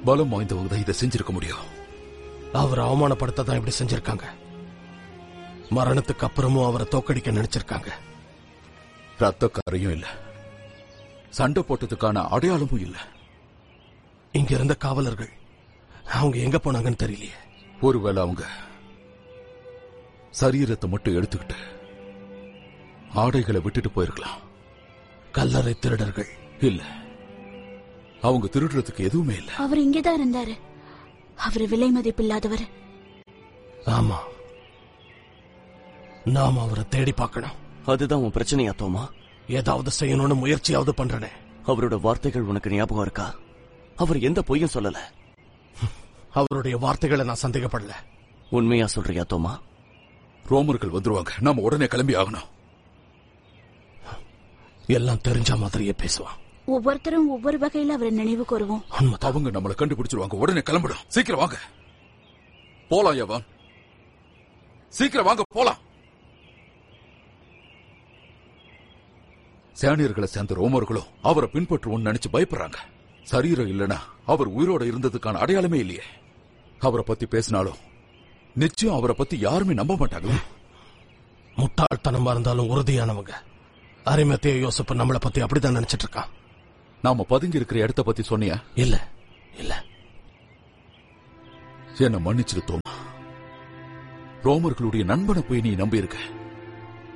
பலம் வாய்ந்தவங்க தான் இதை செஞ்சிருக்க முடியும். அவர் அவமானப்படுத்த தான் இப்படி செஞ்சிருக்காங்க. மரணத்துக்கு அப்புறமும் அவரை தோக்கடிக்க நினைச்சிருக்காங்க. ரத்தக்காரையும் இல்ல, சண்டை போட்டதுக்கான அடையாளமும் இல்ல. இங்க இருந்த காவலர்கள் அவங்க எங்க போனாங்கன்னு தெரியலையே. ஒருவேளை அவங்க சரீரத்தை மட்டும் எடுத்துக்கிட்டு ஆடைகளை விட்டுட்டு போயிருக்கலாம். கல்லறை திருடர்கள் இல்ல, அவங்க திருடுறதுக்கு எதுவுமே இல்ல. அவர் இங்கதான் இருந்தாரு. அவரு விலை மதிப்பில்லாதவர். ஆமா, நாம அவரை தேடி பார்க்கணும். அதுதான் உன் பிரச்சனையா தோமா? ஏதாவது செய்யணும்னு முயற்சியாவது பண்றனே. அவரோட வார்த்தைகள் உனக்கு ஞாபகம் இருக்கா? அவர் எந்த பொய்யும் சொல்லல. அவருடைய வார்த்தைகளை நான் சந்தேகப்படல. உண்மையா சொல்றியா தோமா? ரோமர்கள் வந்துருவாங்க, நாம உடனே கிளம்பி ஆகணும். எல்லாம் தெரிஞ்ச மாதிரியே பேசுவான். ஒவ்வொருத்தரும் ஒவ்வொரு வகையில அவரை நினைவு கூறுவோம். அவங்க நம்மளை கண்டுபிடிச்சிருவாங்க. உடனே கிளம்பிடும். சீக்கிரம் வாங்க, போலாம். யவான், சீக்கிரம் வாங்க, போலாம். சேனியர்களை சேர்ந்த ரோமர்களும் அவரை பின்பற்றுவோம்னு நினைச்சு பயப்படுறாங்க. சரீரம் இல்லனா அவர் உயிரோட இருந்ததுக்கான அடையாளமே இல்லையே. அவரை பத்தி பேசினாலும் நிச்சயம் அவரை பத்தி யாருமே நம்ப மாட்டாங்க. முட்டாள்தனமா இருந்தாலும் உறுதியானவங்க. அரிமத்திய யோசிப்பு நம்மளை பத்தி அப்படிதான் நினைச்சிட்டு இருக்கான். நாம பதுங்கி இருக்கிற இடத்த பத்தி சொன்னியா? இல்ல இல்ல. என்ன மன்னிச்சிரு தோமா. ரோமர்களுடைய நண்பனை போய் நீ நம்பி இருக்க.